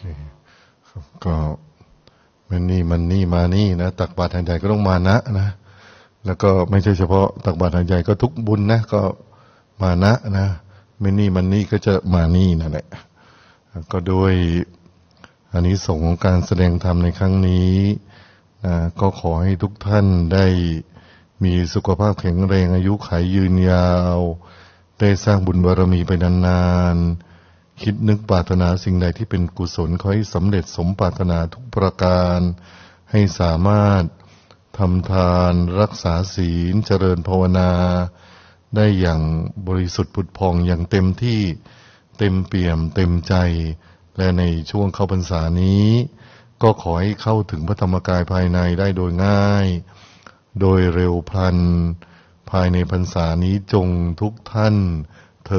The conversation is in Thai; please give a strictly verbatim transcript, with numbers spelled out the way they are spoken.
ก็มันนี่มันนี่มานี่นะตักบาตรทางใจก็ต้องมานะนะแล้วก็ไม่ใช่เฉพาะตักบาตรทางใจก็ทุกบุญนะก็มานะนะมันนี่มันนี่ก็จะมานี่นั่นแหละก็โดยอานิสงส์ของการแสดงธรรมในครั้งนี้นะก็ขอให้ทุกท่านได้มีสุขภาพแข็งแรงอายุขัยยืนยาวได้สร้างบุญบารมีไปนานๆคิดนึกปรารถนาสิ่งใดที่เป็นกุศลขอให้สำเร็จสมปรารถนาทุกประการให้สามารถทำทานรักษาศีลเจริญภาวนาได้อย่างบริสุทธิ์ผุดผ่องอย่างเต็มที่เต็มเปี่ยมเต็มใจและในช่วงเข้าพรรษานี้ก็ขอให้เข้าถึงพระธรรมกายภายในได้โดยง่ายโดยเร็วพลันภายในพรรษานี้จงทุกท่าน